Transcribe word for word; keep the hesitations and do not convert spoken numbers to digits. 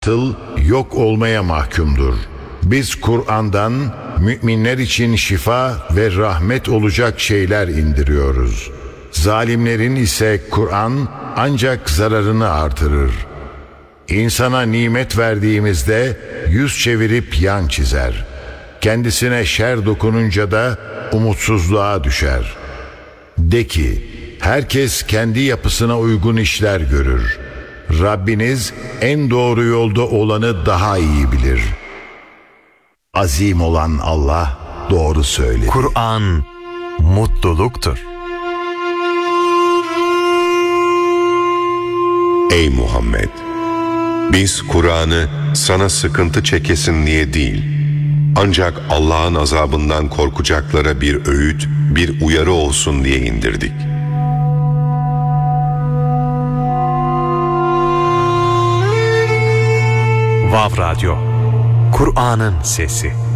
batıl yok olmaya mahkumdur. Biz Kur'an'dan müminler için şifa ve rahmet olacak şeyler indiriyoruz. Zalimlerin ise Kur'an ancak zararını artırır. İnsana nimet verdiğimizde yüz çevirip yan çizer. Kendisine şer dokununca da umutsuzluğa düşer. De ki, herkes kendi yapısına uygun işler görür. Rabbiniz en doğru yolda olanı daha iyi bilir. Azim olan Allah doğru söyledi. Kur'an mutluluktur. Ey Muhammed! Biz Kur'an'ı sana sıkıntı çekesin diye değil, ancak Allah'ın azabından korkacaklara bir öğüt, bir uyarı olsun diye indirdik. Vav Radyo, Kur'an'ın sesi.